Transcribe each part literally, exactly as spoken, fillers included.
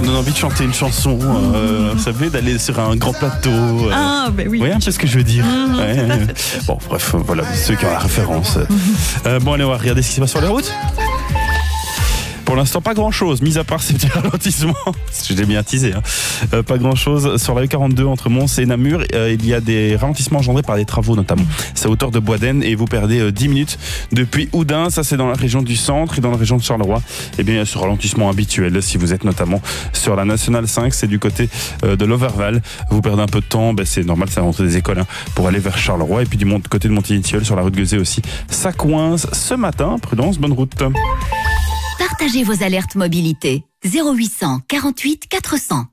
Ça me donne envie de chanter une chanson, euh, vous savez, d'aller sur un grand plateau. Euh, ah, ben oui. Vous voyez un peu ce que je veux dire. Mmh, ouais. Bon, bref, voilà, ceux qui ont la référence. Mmh. Euh, bon, allez, on va regarder ce qui se passe sur les routes. Pour l'instant, pas grand-chose, mis à part ces petits ralentissements. Je l'ai bien teasé. Hein. Euh, pas grand-chose. Sur la U quarante-deux, entre Mons et Namur, euh, il y a des ralentissements engendrés par des travaux, notamment. C'est à hauteur de Boisden et vous perdez euh, dix minutes depuis Oudin. Ça, c'est dans la région du centre et dans la région de Charleroi. Eh bien, il y a ce ralentissement habituel. Si vous êtes notamment sur la Nationale cinq, c'est du côté euh, de l'Overval. Vous perdez un peu de temps. Ben, c'est normal, c'est la rentrée des écoles hein, pour aller vers Charleroi. Et puis du côté de Montigny-Tilleul, sur la rue de Guezé aussi. Ça coince ce matin. Prudence, bonne route. Partagez vos alertes mobilité. zéro huit cent quarante-huit quatre cents.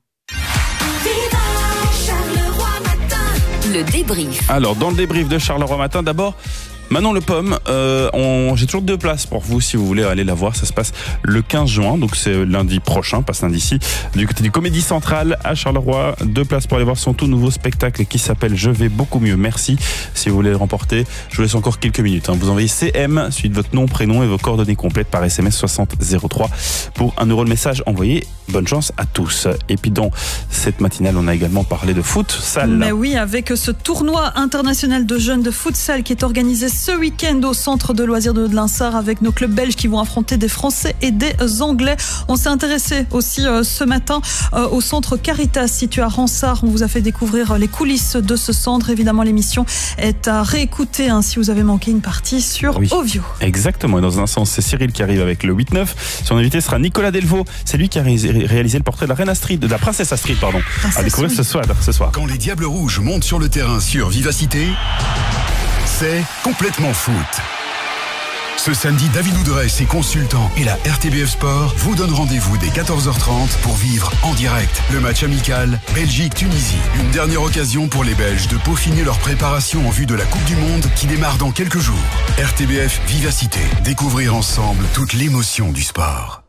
Le débrief. Alors, dans le débrief de Charleroi Matin, d'abord, Manon Le Pomme, euh, on... j'ai toujours deux places pour vous si vous voulez aller la voir. Ça se passe le quinze juin, donc c'est lundi prochain, pas ce lundi-ci, du côté du Comédie Centrale à Charleroi. Deux places pour aller voir son tout nouveau spectacle qui s'appelle Je vais beaucoup mieux, merci. Si vous voulez le remporter, je vous laisse encore quelques minutes. Hein. Vous envoyez C M, suite de votre nom, prénom et vos coordonnées complètes par S M S soixante zéro trois pour un euro le message envoyé. Bonne chance à tous. Et puis dans cette matinale, on a également parlé de futsal. Mais oui, avec ce tournoi international de jeunes de futsal qui est organisé ce week-end au centre de loisirs de Linsart avec nos clubs belges qui vont affronter des Français et des Anglais. On s'est intéressé aussi euh, ce matin euh, au centre Caritas situé à Ransart. On vous a fait découvrir les coulisses de ce centre. Évidemment, l'émission est à réécouter hein, si vous avez manqué une partie sur oui, Ovio. Exactement. Et dans un sens, c'est Cyril qui arrive avec le huit neuf. Son invité sera Nicolas Delvaux. C'est lui qui a réalisé le portrait de la reine Astrid, de la princesse Astrid, pardon. Princesse, à découvrir oui. ce soir, ce soir. Quand les Diables Rouges montent sur le terrain sur Vivacité, c'est complètement foot. Ce samedi, David Oudrey, ses consultants et la R T B F Sport vous donnent rendez-vous dès quatorze heures trente pour vivre en direct le match amical Belgique-Tunisie. Une dernière occasion pour les Belges de peaufiner leur préparation en vue de la Coupe du Monde qui démarre dans quelques jours. R T B F Vivacité. Découvrir ensemble toute l'émotion du sport.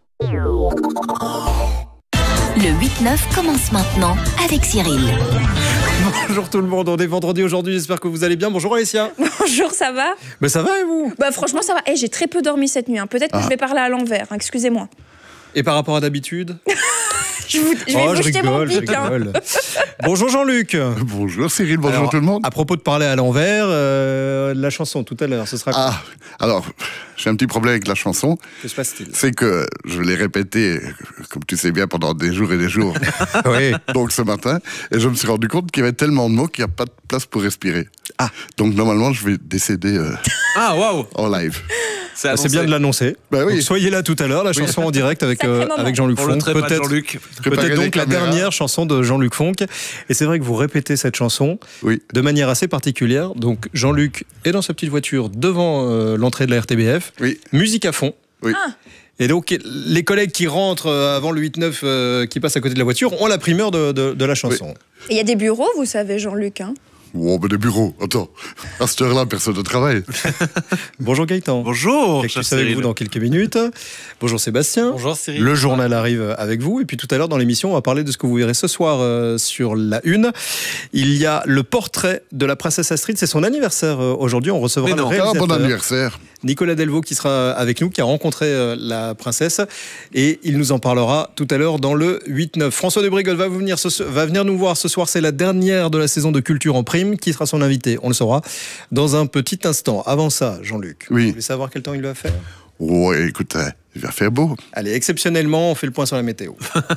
Le huit neuf commence maintenant avec Cyril. Bonjour tout le monde, on est vendredi aujourd'hui, j'espère que vous allez bien. Bonjour Alessia. Bonjour, ça va? Ben ça va et vous? Bah franchement ça va, hey, j'ai très peu dormi cette nuit, hein. Peut-être que ah. je vais parler à l'envers, hein. Excusez-moi. Et par rapport à d'habitude? Je, vous, je vais oh, vous je jeter rigole, mon pic. je rigole. Hein. Bonjour Jean-Luc. Bonjour Cyril, bonjour alors, tout le monde. À propos de parler à l'envers, euh, la chanson tout à l'heure, ce sera quoi? Ah, alors, j'ai un petit problème avec la chanson. Que se passe-t-il? C'est que je l'ai répété, comme tu sais bien, pendant des jours et des jours. Oui. Donc ce matin, et je me suis rendu compte qu'il y avait tellement de mots qu'il n'y a pas de place pour respirer. Ah. Donc normalement, je vais décéder euh, ah, waouh, en live. C'est, c'est bien de l'annoncer. Bah oui. Donc, soyez là tout à l'heure, la chanson oui. en direct avec, euh, avec Jean-Luc Fonck. Peut-être, Jean-Luc. peut-être donc la dernière chanson de Jean-Luc Fonck. Et c'est vrai que vous répétez cette chanson oui. de manière assez particulière. Donc Jean-Luc est dans sa petite voiture devant euh, l'entrée de la R T B F. Oui. Musique à fond. Oui. Ah. Et donc, les collègues qui rentrent avant le huit neuf, euh, qui passent à côté de la voiture, ont la primeur de, de, de la chanson. Oui. Et il y a des bureaux, vous savez, Jean-Luc, hein? Oh, ben des bureaux. Attends, à cette heure-là, personne ne travaille. Bonjour Gaëtan. Bonjour. Je suis avec vous dans quelques minutes. Bonjour Sébastien. Bonjour Cyril. Le journal arrive avec vous. Et puis tout à l'heure dans l'émission, on va parler de ce que vous verrez ce soir euh, sur la une. Il y a le portrait de la princesse Astrid. C'est son anniversaire euh, aujourd'hui. On recevra le réalisateur. Ah, bon anniversaire. Nicolas Delvaux qui sera avec nous, qui a rencontré euh, la princesse. Et il nous en parlera tout à l'heure dans le huit neuf. François de Brigol va, vous venir ce, va venir nous voir ce soir. C'est la dernière de la saison de Culture en Prime. Qui sera son invité? On le saura dans un petit instant. Avant ça, Jean-Luc, oui. vous voulez savoir quel temps il va faire? Ouais, écoute, il va faire beau. Allez, exceptionnellement, on fait le point sur la météo.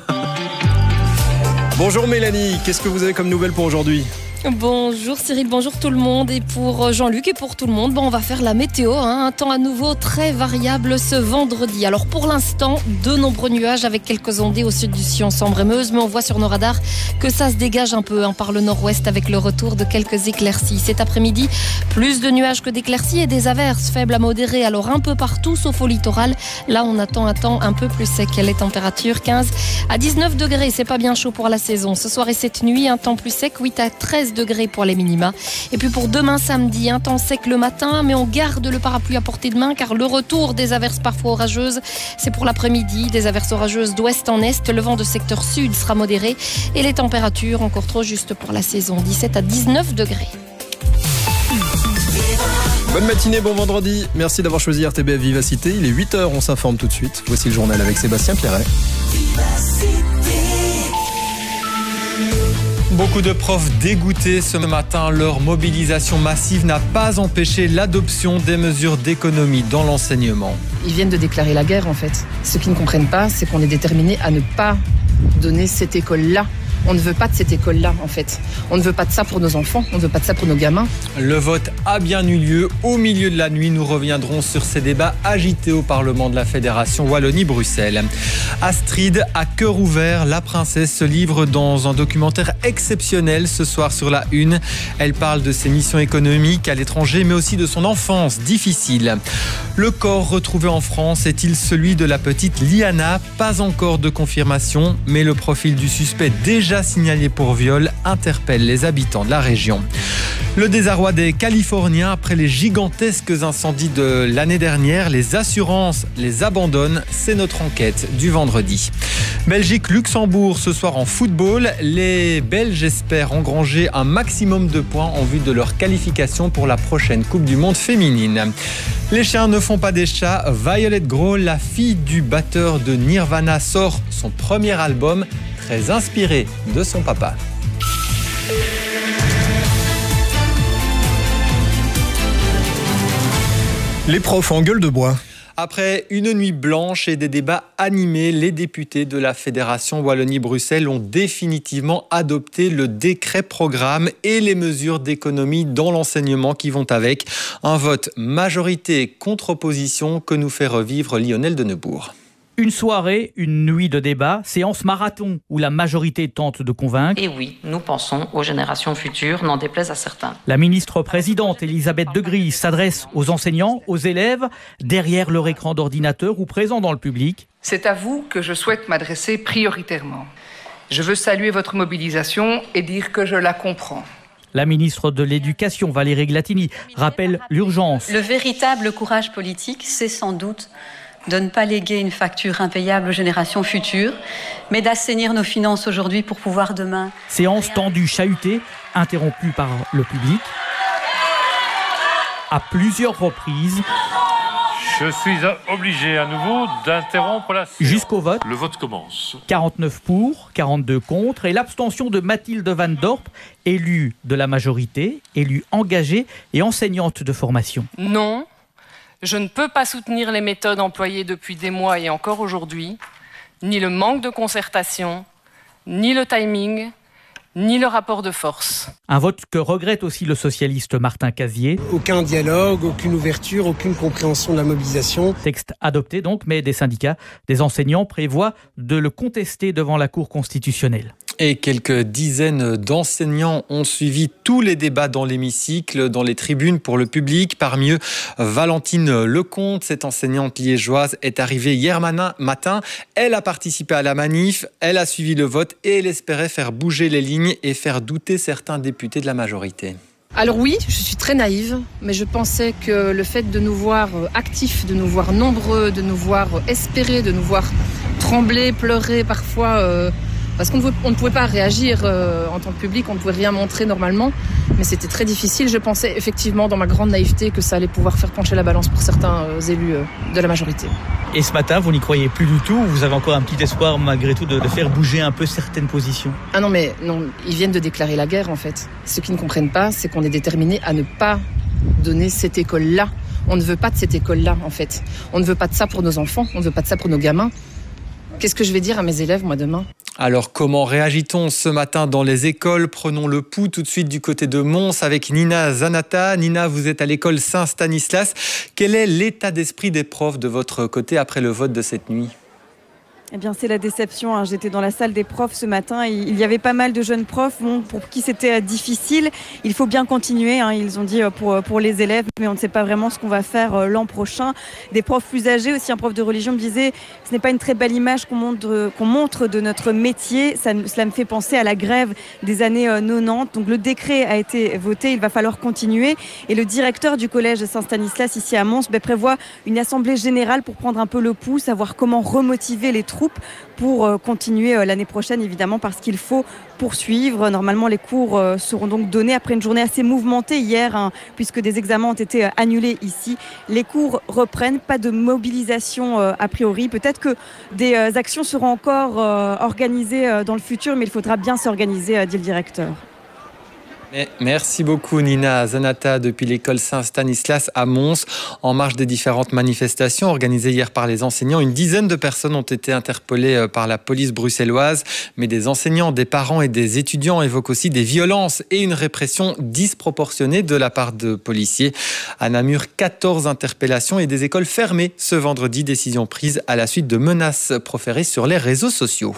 Bonjour Mélanie, qu'est-ce que vous avez comme nouvelles pour aujourd'hui? Bonjour Cyril, bonjour tout le monde. Et pour Jean-Luc et pour tout le monde, bon, on va faire la météo, hein, un temps à nouveau très variable ce vendredi. Alors pour l'instant, de nombreux nuages avec quelques ondées au sud du Sion Sambre-et-Meuse, mais on voit sur nos radars que ça se dégage un peu hein, par le nord-ouest avec le retour de quelques éclaircies. Cet après-midi, plus de nuages que d'éclaircies et des averses faibles à modérées, alors un peu partout sauf au littoral. Là, on attend un temps un peu plus sec. Les températures quinze à dix-neuf degrés, c'est pas bien chaud pour la saison. Ce soir et cette nuit, un temps plus sec, huit à treize degrés pour les minima. Et puis pour demain samedi, un temps sec le matin, mais on garde le parapluie à portée de main car le retour des averses parfois orageuses, c'est pour l'après-midi. Des averses orageuses d'ouest en est, le vent de secteur sud sera modéré et les températures encore trop justes pour la saison, dix-sept à dix-neuf degrés. Bonne matinée, bon vendredi. Merci d'avoir choisi R T B F Vivacité. Il est huit heures, on s'informe tout de suite. Voici le journal avec Sébastien Pierret. Beaucoup de profs dégoûtés ce matin. Leur mobilisation massive n'a pas empêché l'adoption des mesures d'économie dans l'enseignement. Ils viennent de déclarer la guerre en fait. Ce qu'ils ne comprennent pas, c'est qu'on est déterminé à ne pas donner cette école-là. On ne veut pas de cette école-là, en fait. On ne veut pas de ça pour nos enfants, on ne veut pas de ça pour nos gamins. Le vote a bien eu lieu. Au milieu de la nuit, nous reviendrons sur ces débats agités au Parlement de la Fédération Wallonie-Bruxelles. Astrid, à cœur ouvert, la princesse se livre dans un documentaire exceptionnel ce soir sur la Une. Elle parle de ses missions économiques à l'étranger, mais aussi de son enfance difficile. Le corps retrouvé en France est-il celui de la petite Liana? Pas encore de confirmation, mais le profil du suspect déjà signalé pour viol interpelle les habitants de la région. Le désarroi des Californiens après les gigantesques incendies de l'année dernière. Les assurances les abandonnent. C'est notre enquête du vendredi. Belgique-Luxembourg ce soir en football. Les Belges espèrent engranger un maximum de points en vue de leur qualification pour la prochaine Coupe du Monde féminine. Les chiens ne font pas des chats. Violet Grohl, la fille du batteur de Nirvana, sort son premier album, très inspiré de son papa. Les profs en gueule de bois. Après une nuit blanche et des débats animés, les députés de la Fédération Wallonie-Bruxelles ont définitivement adopté le décret programme et les mesures d'économie dans l'enseignement qui vont avec. Un vote majorité contre opposition que nous fait revivre Lionel Denebourg. Une soirée, une nuit de débat, séance marathon où la majorité tente de convaincre. Et oui, nous pensons aux générations futures, n'en déplaise à certains. La ministre-présidente Elisabeth Degris s'adresse aux enseignants, aux élèves, derrière leur écran d'ordinateur ou présents dans le public. C'est à vous que je souhaite m'adresser prioritairement. Je veux saluer votre mobilisation et dire que je la comprends. La ministre de l'Éducation, Valérie Glatini, rappelle l'urgence. Le véritable courage politique, c'est sans doute de ne pas léguer une facture impayable aux générations futures, mais d'assainir nos finances aujourd'hui pour pouvoir demain... Séance tendue, chahutée, interrompue par le public. À plusieurs reprises... Je suis obligé à nouveau d'interrompre la séance. Jusqu'au vote. Le vote commence. quarante-neuf pour, quarante-deux contre et l'abstention de Mathilde Van Dorp, élue de la majorité, élue engagée et enseignante de formation. Non. Je ne peux pas soutenir les méthodes employées depuis des mois et encore aujourd'hui, ni le manque de concertation, ni le timing, ni le rapport de force. Un vote que regrette aussi le socialiste Martin Casier. Aucun dialogue, aucune ouverture, aucune compréhension de la mobilisation. Texte adopté donc, mais des syndicats, des enseignants prévoient de le contester devant la Cour constitutionnelle. Et quelques dizaines d'enseignants ont suivi tous les débats dans l'hémicycle, dans les tribunes pour le public. Parmi eux, Valentine Lecomte, cette enseignante liégeoise, est arrivée hier matin. Elle a participé à la manif, elle a suivi le vote et elle espérait faire bouger les lignes et faire douter certains députés de la majorité. Alors oui, je suis très naïve, mais je pensais que le fait de nous voir actifs, de nous voir nombreux, de nous voir espérer, de nous voir trembler, pleurer parfois... Euh Parce qu'on ne pouvait pas réagir euh, en tant que public, on ne pouvait rien montrer normalement, mais c'était très difficile. Je pensais effectivement dans ma grande naïveté que ça allait pouvoir faire pencher la balance pour certains euh, élus euh, de la majorité. Et ce matin, vous n'y croyez plus du tout? Vous avez encore un petit espoir malgré tout de, de faire bouger un peu certaines positions? Ah non mais non, ils viennent de déclarer la guerre en fait. Ce qu'ils ne comprennent pas, c'est qu'on est déterminé à ne pas donner cette école-là. On ne veut pas de cette école-là en fait. On ne veut pas de ça pour nos enfants, on ne veut pas de ça pour nos gamins. Qu'est-ce que je vais dire à mes élèves, moi, demain ? Alors, comment réagit-on ce matin dans les écoles? Prenons le pouls tout de suite du côté de Mons avec Nina Zanata. Nina, vous êtes à l'école Saint-Stanislas. Quel est l'état d'esprit des profs de votre côté après le vote de cette nuit ? Eh bien, c'est la déception. Hein. J'étais dans la salle des profs ce matin. Il y avait pas mal de jeunes profs bon, pour qui c'était difficile. Il faut bien continuer, hein. Ils ont dit pour, pour les élèves, mais on ne sait pas vraiment ce qu'on va faire l'an prochain. Des profs plus âgés aussi, un prof de religion me disait ce n'est pas une très belle image qu'on montre, qu'on montre de notre métier. Ça, cela me fait penser à la grève des années quatre-vingt-dix. Donc le décret a été voté, il va falloir continuer. Et le directeur du collège Saint-Stanislas ici à Mons ben, prévoit une assemblée générale pour prendre un peu le pouls, savoir comment remotiver les troupes troupes pour euh, continuer euh, l'année prochaine, évidemment, parce qu'il faut poursuivre. Normalement, les cours euh, seront donc donnés après une journée assez mouvementée hier, hein, puisque des examens ont été euh, annulés ici. Les cours reprennent, pas de mobilisation euh, a priori. Peut-être que des euh, actions seront encore euh, organisées euh, dans le futur, mais il faudra bien s'organiser, euh, dit le directeur. Merci beaucoup Nina Zanata depuis l'école Saint-Stanislas à Mons. En marge des différentes manifestations organisées hier par les enseignants, une dizaine de personnes ont été interpellées par la police bruxelloise. Mais des enseignants, des parents et des étudiants évoquent aussi des violences et une répression disproportionnée de la part de policiers. À Namur, quatorze interpellations et des écoles fermées ce vendredi. Décision prise à la suite de menaces proférées sur les réseaux sociaux.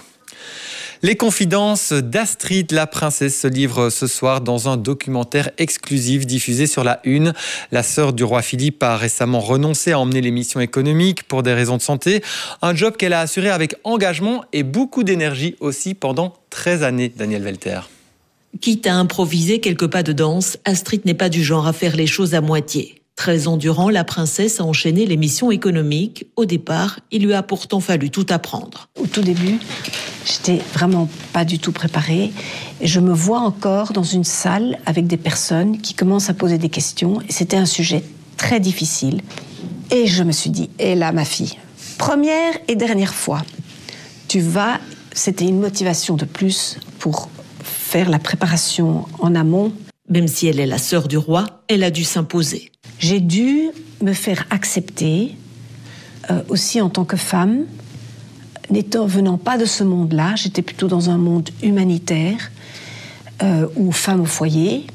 Les confidences d'Astrid, la princesse, se livrent ce soir dans un documentaire exclusif diffusé sur la Une. La sœur du roi Philippe a récemment renoncé à emmener l'émission économique pour des raisons de santé. Un job qu'elle a assuré avec engagement et beaucoup d'énergie aussi pendant treize années, Daniel Welter. Quitte à improviser quelques pas de danse, Astrid n'est pas du genre à faire les choses à moitié. treize ans durant, la princesse a enchaîné l'émission économique. Au départ, il lui a pourtant fallu tout apprendre. Au tout début, j'étais vraiment pas du tout préparée. Je me vois encore dans une salle avec des personnes qui commencent à poser des questions. Et c'était un sujet très difficile. Et je me suis dit, et là, ma fille, première et dernière fois, tu vas... C'était une motivation de plus pour faire la préparation en amont. Même si elle est la sœur du roi, elle a dû s'imposer. J'ai dû me faire accepter, euh, aussi en tant que femme, n'étant venant pas de ce monde-là, j'étais plutôt dans un monde humanitaire, euh, ou femme au foyer.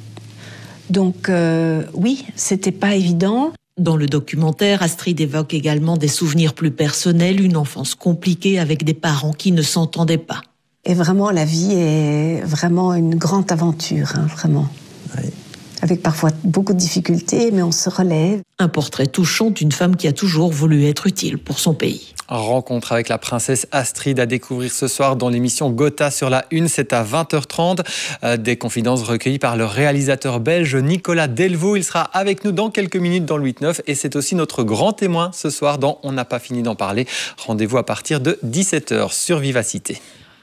Donc euh, oui, c'était pas évident. Dans le documentaire, Astrid évoque également des souvenirs plus personnels, une enfance compliquée avec des parents qui ne s'entendaient pas. Et vraiment, la vie est vraiment une grande aventure, hein, vraiment. Oui. Avec parfois beaucoup de difficultés, mais on se relève. Un portrait touchant d'une femme qui a toujours voulu être utile pour son pays. Rencontre avec la princesse Astrid à découvrir ce soir dans l'émission Gotha sur la Une, c'est à vingt heures trente. Euh, des confidences recueillies par le réalisateur belge Nicolas Delvaux. Il sera avec nous dans quelques minutes dans le huit neuf et c'est aussi notre grand témoin ce soir dans On n'a pas fini d'en parler. Rendez-vous à partir de dix-sept heures sur Vivacité.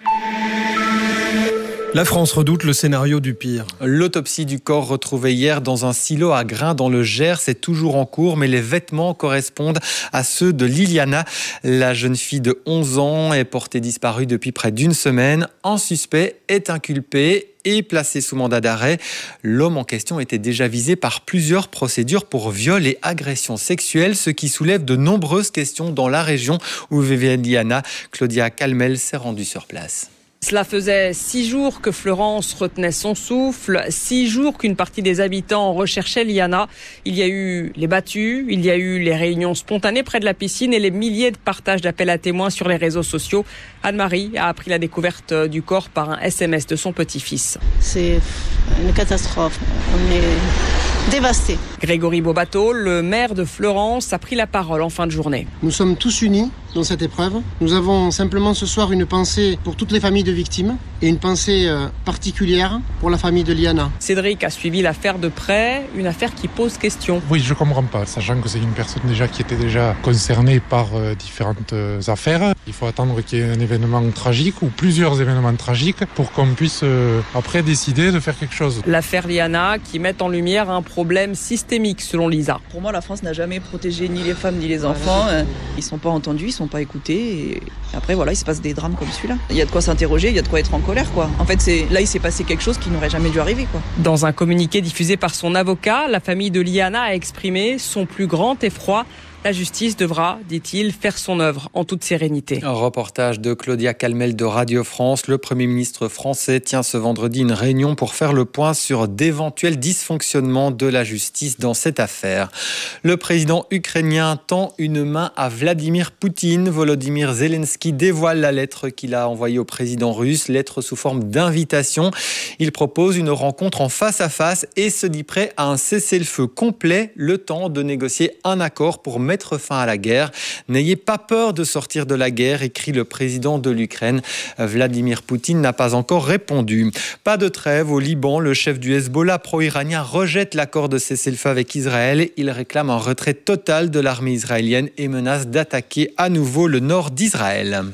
La France redoute le scénario du pire. L'autopsie du corps retrouvé hier dans un silo à grains dans le Gers est toujours en cours, mais les vêtements correspondent à ceux de Liliana. La jeune fille de onze ans est portée disparue depuis près d'une semaine. Un suspect est inculpé et placé sous mandat d'arrêt. L'homme en question était déjà visé par plusieurs procédures pour viol et agression sexuelle, ce qui soulève de nombreuses questions dans la région où vivait Liliana. Claudia Calmel s'est rendue sur place. Cela faisait six jours que Florence retenait son souffle, six jours qu'une partie des habitants recherchait Liana. Il y a eu les battues, il y a eu les réunions spontanées près de la piscine et les milliers de partages d'appels à témoins sur les réseaux sociaux. Anne-Marie a appris la découverte du corps par un S M S de son petit-fils. C'est une catastrophe. On est dévastés. Grégory Bobato, le maire de Florence, a pris la parole en fin de journée. Nous sommes tous unis dans cette épreuve. Nous avons simplement ce soir une pensée pour toutes les familles de victimes et une pensée particulière pour la famille de Liana. Cédric a suivi l'affaire de près, une affaire qui pose question. Oui, je ne comprends pas, sachant que c'est une personne déjà qui était déjà concernée par euh, différentes euh, affaires. Il faut attendre qu'il y ait un événement tragique ou plusieurs événements tragiques pour qu'on puisse euh, après décider de faire quelque chose. L'affaire Liana qui met en lumière un problème systémique selon Lisa. Pour moi, la France n'a jamais protégé ni les femmes ni les enfants. Ils ne sont pas entendus, ils ne sont pas écoutés. Et après, voilà, il se passe des drames comme celui-là. Il y a de quoi s'interroger, il y a de quoi être en colère, quoi. En fait, c'est là, il s'est passé quelque chose qui n'aurait jamais dû arriver, quoi. Dans un communiqué diffusé par son avocat, la famille de Liana a exprimé son plus grand effroi. La justice devra, dit-il, faire son œuvre en toute sérénité. Un reportage de Claudia Calmel de Radio France. Le Premier ministre français tient ce vendredi une réunion pour faire le point sur d'éventuels dysfonctionnements de la justice dans cette affaire. Le président ukrainien tend une main à Vladimir Poutine. Volodymyr Zelensky dévoile la lettre qu'il a envoyée au président russe, lettre sous forme d'invitation. Il propose une rencontre en face à face et se dit prêt à un cessez-le-feu complet, le temps de négocier un accord pour mettre fin à la guerre. N'ayez pas peur de sortir de la guerre, écrit le président de l'Ukraine. Vladimir Poutine n'a pas encore répondu. Pas de trêve au Liban. Le chef du Hezbollah pro-iranien rejette l'accord de cessez-le-feu avec Israël. Il réclame un retrait total de l'armée israélienne et menace d'attaquer à nouveau le nord d'Israël.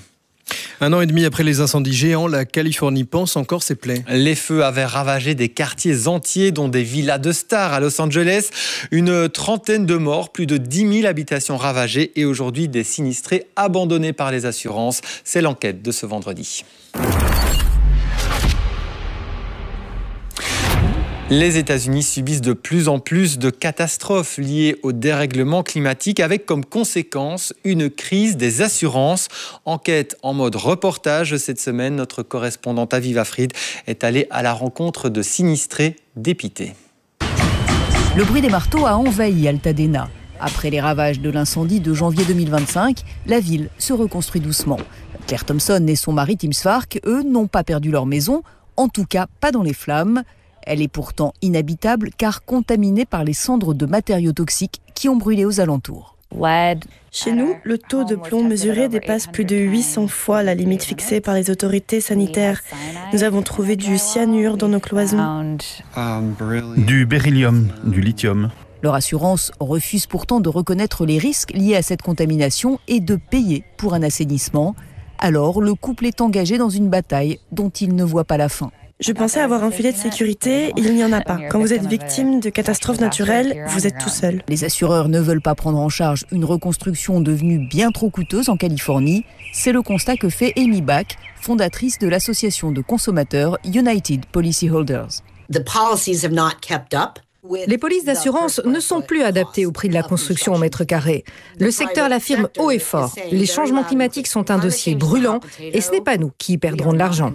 Un an et demi après les incendies géants, la Californie pense encore ses plaies. Les feux avaient ravagé des quartiers entiers, dont des villas de stars à Los Angeles. Une trentaine de morts, plus de dix mille habitations ravagées et aujourd'hui des sinistrés abandonnés par les assurances. C'est l'enquête de ce vendredi. Les États-Unis subissent de plus en plus de catastrophes liées au dérèglement climatique avec comme conséquence une crise des assurances. Enquête en mode reportage cette semaine. Notre correspondante Aviva Fried est allée à la rencontre de sinistrés dépités. Le bruit des marteaux a envahi Altadena. Après les ravages de l'incendie de janvier deux mille vingt-cinq, la ville se reconstruit doucement. Claire Thompson et son mari Tim Sfark, eux, n'ont pas perdu leur maison, en tout cas pas dans les flammes. Elle est pourtant inhabitable car contaminée par les cendres de matériaux toxiques qui ont brûlé aux alentours. Chez nous, le taux de plomb mesuré dépasse plus de huit cents fois la limite fixée par les autorités sanitaires. Nous avons trouvé du cyanure dans nos cloisons. Du beryllium, du lithium. Leur assurance refuse pourtant de reconnaître les risques liés à cette contamination et de payer pour un assainissement. Alors, le couple est engagé dans une bataille dont il ne voit pas la fin. Je pensais avoir un filet de sécurité, il n'y en a pas. Quand vous êtes victime de catastrophes naturelles, vous êtes tout seul. Les assureurs ne veulent pas prendre en charge une reconstruction devenue bien trop coûteuse en Californie. C'est le constat que fait Amy Bach, fondatrice de l'association de consommateurs United Policyholders. Les polices d'assurance ne sont plus adaptées au prix de la construction au mètre carré. Le secteur l'affirme haut et fort. Les changements climatiques sont un dossier brûlant et ce n'est pas nous qui y perdrons de l'argent.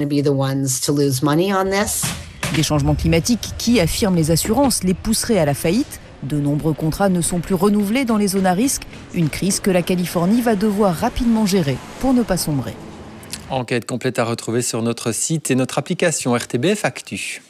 Des changements climatiques qui, affirment les assurances, les pousseraient à la faillite. De nombreux contrats ne sont plus renouvelés dans les zones à risque. Une crise que la Californie va devoir rapidement gérer pour ne pas sombrer. Enquête complète à retrouver sur notre site et notre application R T B F Actu.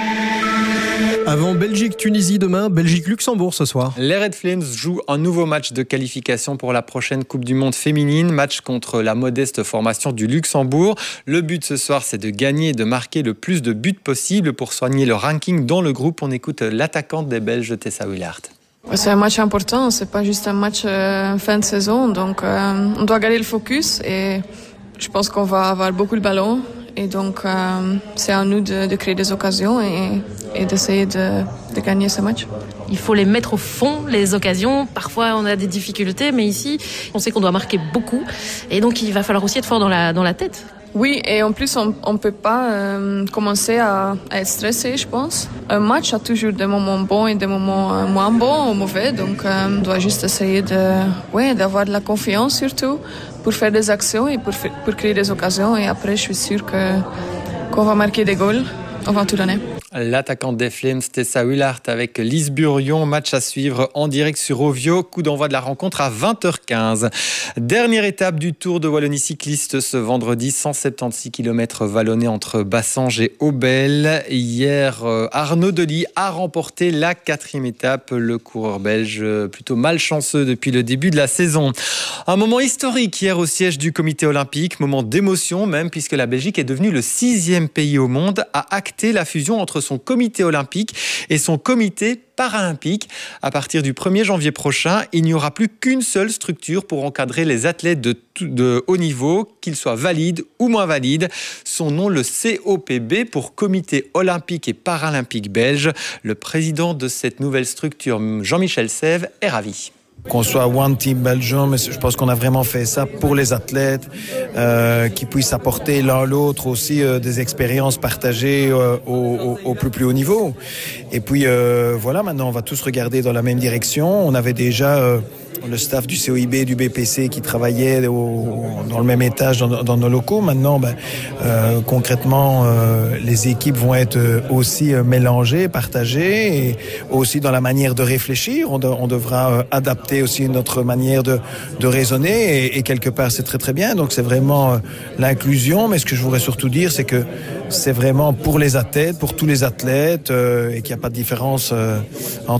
Avant Belgique-Tunisie demain, Belgique-Luxembourg ce soir. Les Red Flames jouent un nouveau match de qualification pour la prochaine Coupe du Monde féminine. Match contre la modeste formation du Luxembourg. Le but ce soir, c'est de gagner et de marquer le plus de buts possible pour soigner le ranking dans le groupe. On écoute l'attaquante des Belges, Tessa Willard. C'est un match important, c'est pas juste un match euh, fin de saison. Donc euh, on doit garder le focus et je pense qu'on va avoir beaucoup de ballons. Et donc, euh, c'est à nous de, de créer des occasions et, et d'essayer de, de gagner ce match. Il faut les mettre au fond, les occasions. Parfois, on a des difficultés, mais ici, on sait qu'on doit marquer beaucoup. Et donc, il va falloir aussi être fort dans la, dans la tête. Oui, et en plus, on ne peut pas euh, commencer à, à être stressé, je pense. Un match a toujours des moments bons et des moments euh, moins bons ou mauvais. Donc, euh, on doit juste essayer de, ouais, d'avoir de la confiance surtout pour faire des actions et pour, pour créer des occasions. Et après, je suis sûre que, qu'on va marquer des goals. On va tout donner. L'attaquante des Flames, Tessa Willard avec Lise Burion. Match à suivre en direct sur Ovio. Coup d'envoi de la rencontre à vingt heures quinze. Dernière étape du Tour de Wallonie cycliste ce vendredi. cent soixante-seize kilomètres vallonnés entre Bassange et Aubel. Hier, Arnaud Delis a remporté la quatrième étape. Le coureur belge plutôt malchanceux depuis le début de la saison. Un moment historique hier au siège du comité olympique. Moment d'émotion même puisque la Belgique est devenue le sixième pays au monde à acter la fusion entre son comité olympique et son comité paralympique. À partir du premier janvier prochain, il n'y aura plus qu'une seule structure pour encadrer les athlètes de, de haut niveau, qu'ils soient valides ou moins valides. Son nom, le C O P B, pour Comité olympique et paralympique belge. Le président de cette nouvelle structure, Jean-Michel Sèvres, est ravi. Qu'on soit One Team Belgium, mais je pense qu'on a vraiment fait ça pour les athlètes, euh, qui puissent apporter l'un l'autre aussi euh, des expériences partagées euh, au, au, au plus plus haut niveau. Et puis euh, voilà, maintenant on va tous regarder dans la même direction. On avait déjà euh, le staff du C O I B, du B P C qui travaillait au, dans le même étage dans, dans nos locaux. Maintenant, ben, euh, concrètement, euh, les équipes vont être aussi mélangées, partagées, et aussi dans la manière de réfléchir. On, de, on devra euh, adapter aussi notre manière de, de raisonner et, et quelque part c'est très très bien. Donc c'est vraiment euh, l'inclusion, mais ce que je voudrais surtout dire, c'est que c'est vraiment pour les athlètes, pour tous les athlètes, euh, et qu'il n'y a pas de différence euh, entre eux.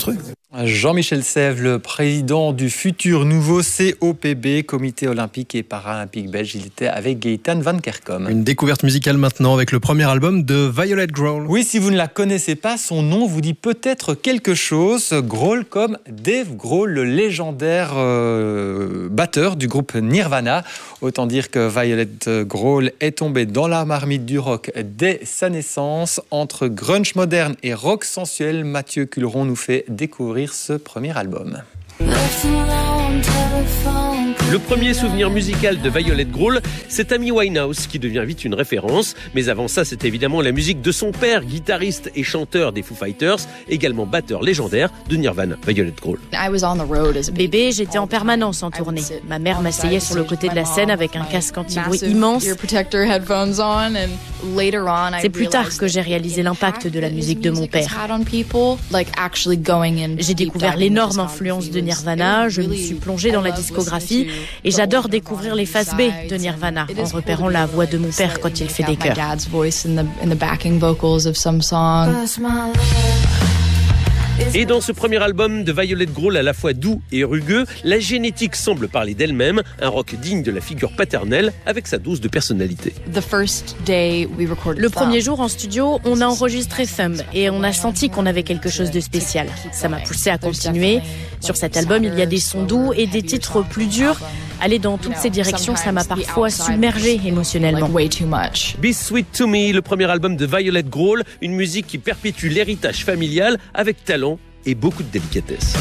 Jean-Michel Sèvres, le président du futur nouveau C O P B, Comité olympique et paralympique belge. Il était avec Gaëtan Van Kerkom. Une découverte musicale maintenant avec le premier album de Violet Grohl. Oui, si vous ne la connaissez pas, son nom vous dit peut-être quelque chose. Grohl comme Dave Grohl, le légendaire euh, batteur du groupe Nirvana. Autant dire que Violet Grohl est tombé dans la marmite du rock dès sa naissance. Entre grunge moderne et rock sensuel, Mathieu Culeron nous fait découvrir ce premier album. Le premier souvenir musical de Violet Grohl, c'est Amy Winehouse qui devient vite une référence. Mais avant ça, c'est évidemment la musique de son père, guitariste et chanteur des Foo Fighters, également batteur légendaire de Nirvana, Violet Grohl. Bébé, j'étais en permanence en tournée. Ma mère m'asseyait sur le côté de la scène avec un casque anti-bruit immense. C'est plus tard que j'ai réalisé l'impact de la musique de mon père. J'ai découvert l'énorme influence de Nirvana, je me suis plongée dans la discographie et j'adore découvrir les faces B de Nirvana en repérant la voix de mon père quand il fait des chœurs. Et dans ce premier album de Violet Grohl à la fois doux et rugueux, la génétique semble parler d'elle-même, un rock digne de la figure paternelle avec sa dose de personnalité. Le premier jour en studio, on a enregistré Thumb et on a senti qu'on avait quelque chose de spécial. Ça m'a poussé à continuer. Sur cet album, il y a des sons doux et des titres plus durs. Aller dans toutes ces directions, ça m'a parfois submergée émotionnellement. Be Sweet to Me, le premier album de Violet Grohl, une musique qui perpétue l'héritage familial avec talent et beaucoup de délicatesse.